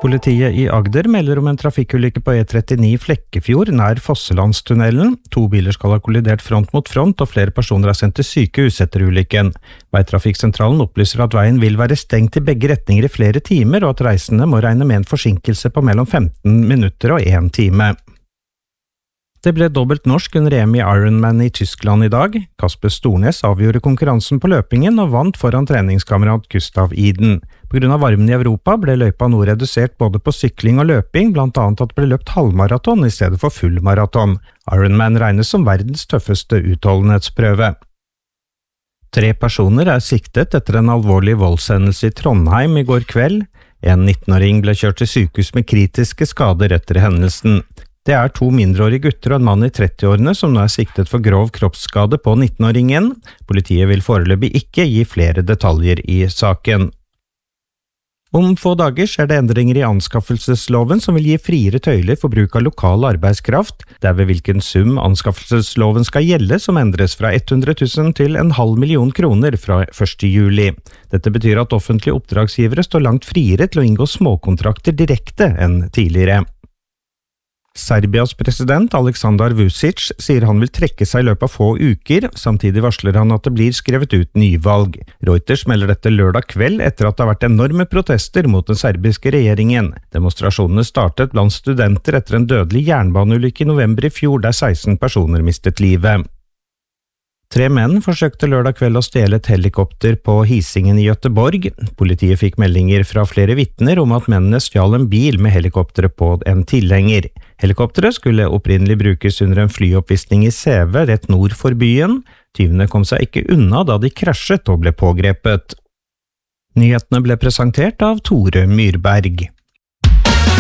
Politiet i Agder melder om en trafikkulykke på E39 Flekkefjord nær Fosselandstunnelen. 2 biler skal ha kollidert front mot front, og flere personer er sendt til sykehus etter ulykken. Veitrafikksentralen opplyser at veien vil være stengt i begge retninger i flere timer, og at reisende må regne med en forsinkelse på mellom 15 minutter og 1 time. Det ble dobbelt norsk under EM i Ironman i Tyskland i dag. Kasper Stornes avgjorde konkurransen på løpingen og vant foran treningskamerat Gustav Iden. På grunn av varmen i Europa ble løypa nå redusert både på sykling og løping, blant annet at det ble løpt halvmaraton i stedet for full maraton. Ironman regnes som verdens tøffeste utholdenhetsprøve. 3 personer er siktet etter en alvorlig voldshendelse i Trondheim i går kveld. En 19-åring ble kjørt til sykehus med kritiske skader etter hendelsen. Det er 2 mindreårige gutter og en mann i 30-årene som nå er siktet for grov kroppsskade på 19-åringen. Politiet vil foreløpig ikke gi flere detaljer i saken. Om få dager skjer det endringer i anskaffelsesloven som vil gi friere tøyler for bruk av lokal arbeidskraft. Det er ved hvilken sum anskaffelsesloven skal gjelde som endres fra 100 000 til 500 000 kroner fra 1. juli. Dette betyr at offentlige oppdragsgivere står langt friere til å inngå småkontrakter direkte enn tidligere. Serbias president Aleksandar Vučić sier han vil trekke seg i løpet av få uker, samtidig varsler han at det blir skrevet ut nyvalg. Reuters melder dette lørdag kveld etter at det har vært enorme protester mot den serbiske regjeringen. Demonstrasjonene startet blant studenter etter en dødelig jernbaneulykke i november i fjor der 16 personer mistet livet. 3 menn forsøkte lørdag kveld å stjele et helikopter på Hisingen i Göteborg. Politiet fikk meldinger fra flere vitner om at mennene stjal en bil med helikopteret på en tilhenger. Helikopteret skulle opprinnelig brukes under en flyoppvisning i Säve rett nord for byen. Tyvene kom seg ikke unna da de krasjet og ble pågrepet. Nyhetene ble presentert av Tore Myrberg.